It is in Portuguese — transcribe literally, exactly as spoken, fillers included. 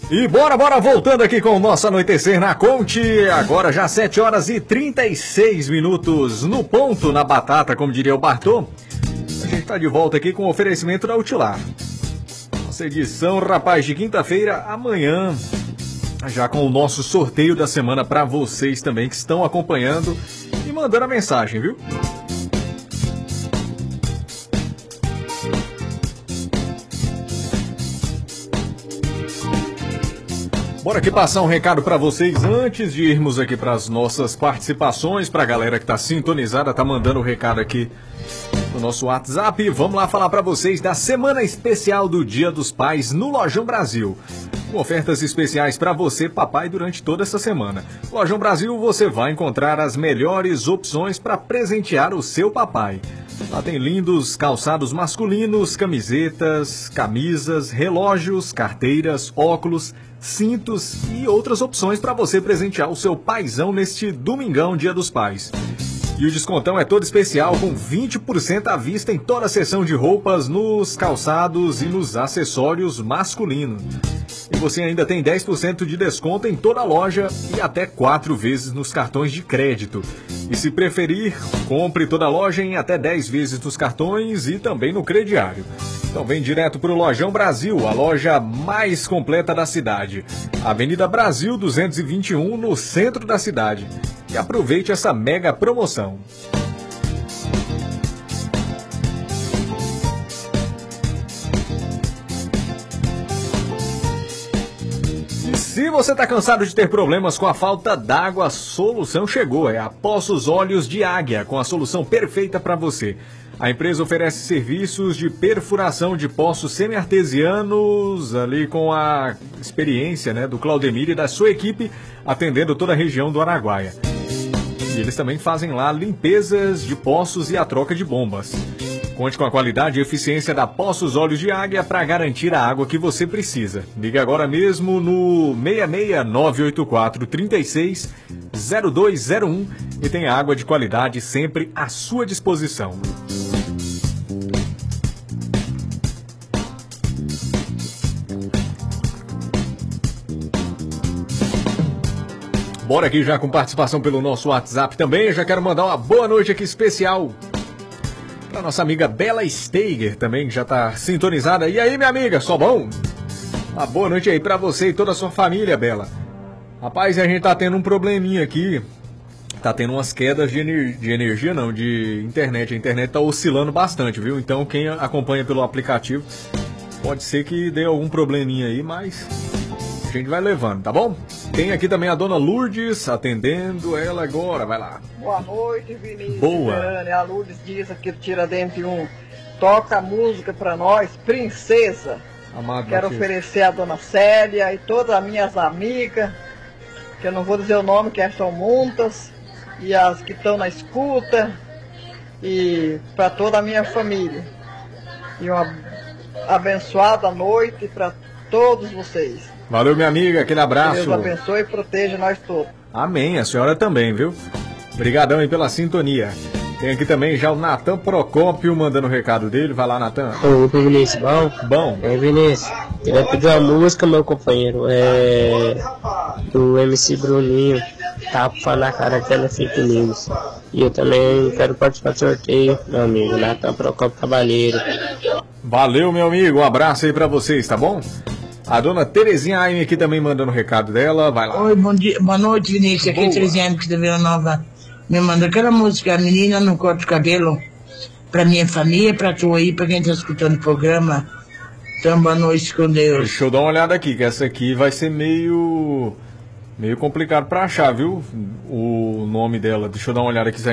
E bora, bora, voltando aqui com o nosso Anoitecer na Conte. Agora já sete horas e trinta e seis minutos no ponto, na batata, como diria o Bartô. A gente tá de volta aqui com o oferecimento da Utilar. Nossa edição, rapaz, de quinta-feira, amanhã, já com o nosso sorteio da semana para vocês também que estão acompanhando e mandando a mensagem, viu? Bora aqui passar um recado para vocês antes de irmos aqui para as nossas participações, para a galera que está sintonizada, tá mandando o recado aqui no nosso WhatsApp. Vamos lá falar para vocês da semana especial do Dia dos Pais no Lojão Brasil. Com ofertas especiais para você, papai, durante toda essa semana. No Lojão Brasil você vai encontrar as melhores opções para presentear o seu papai. Lá tem lindos calçados masculinos, camisetas, camisas, relógios, carteiras, óculos, cintos e outras opções para você presentear o seu paizão neste domingão, Dia dos Pais. E o descontão é todo especial, com vinte por cento à vista em toda a seção de roupas, nos calçados e nos acessórios masculinos. E você ainda tem dez por cento de desconto em toda a loja e até quatro vezes nos cartões de crédito. E se preferir, compre toda a loja em até dez vezes nos cartões e também no crediário. Então vem direto para o Lojão Brasil, a loja mais completa da cidade. Avenida Brasil duzentos e vinte e um, no centro da cidade. E aproveite essa mega promoção. E se você está cansado de ter problemas com a falta d'água, a solução chegou. É a Poços Olhos de Águia, com a solução perfeita para você. A empresa oferece serviços de perfuração de poços semi-artesianos, ali com a experiência, né, do Claudemir e da sua equipe, atendendo toda a região do Araguaia. E eles também fazem lá limpezas de poços e a troca de bombas. Conte com a qualidade e eficiência da Poços Olhos de Águia para garantir a água que você precisa. Ligue agora mesmo no seis seis nove oito quatro três seis zero dois zero um e tenha água de qualidade sempre à sua disposição. Bora aqui já com participação pelo nosso WhatsApp também. Eu já quero mandar uma boa noite aqui especial para nossa amiga Bela Steiger também, que já está sintonizada. E aí, minha amiga, só bom? Uma boa noite aí para você e toda a sua família, Bela. Rapaz, a gente tá tendo um probleminha aqui. Tá tendo umas quedas de, ener- de energia, não, de internet. A internet tá oscilando bastante, viu? Então, quem acompanha pelo aplicativo, pode ser que dê algum probleminha aí, mas a gente vai levando, tá bom? Tem aqui também a dona Lourdes atendendo ela agora, vai lá. Boa noite, Vinícius. Boa. Verane. A Lourdes diz aqui do Tiradentes um. Toca a música pra nós, Princesa. Amado Quero Matias. oferecer a dona Célia e todas as minhas amigas, que eu não vou dizer o nome, que são muitas, e as que estão na escuta, e para toda a minha família. E uma abençoada noite para todos vocês. Valeu, minha amiga, aquele abraço. Deus abençoe e proteja nós todos. Amém, a senhora também, viu? Obrigadão aí pela sintonia. Tem aqui também já o Natan Procópio mandando o recado dele. Vai lá, Natan. Ô, Vinícius, bom? Bom. É, Vinícius, queria pedir uma música, meu companheiro, é do M C Bruninho, Tapa na Cara que ela é fake news. E eu também quero participar do sorteio, meu amigo, Natan Procópio Cavalheiro. Valeu, meu amigo, um abraço aí pra vocês, tá bom? A dona Terezinha Aime aqui também mandando o recado dela, vai lá. Oi, bom dia, boa noite, Vinícius. Aqui é Boa. Terezinha Aime, que da Vila Nova. Me manda aquela música, a menina não corta o cabelo, pra minha família, pra tu aí, pra quem tá escutando o programa. Então, boa noite com Deus. Deixa eu dar uma olhada aqui, que essa aqui vai ser meio meio complicado pra achar, viu? O nome dela. Deixa eu dar uma olhada aqui.